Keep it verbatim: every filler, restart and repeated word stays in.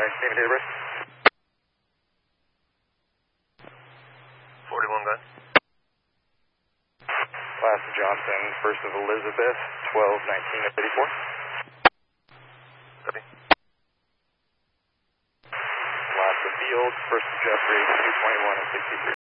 name and date of birth? forty-one gun. Class of Johnson, first of Elizabeth, twelve nineteen of eighty-four. Copy. Class of Field, first of Jeffrey, two twenty-one of sixty-three.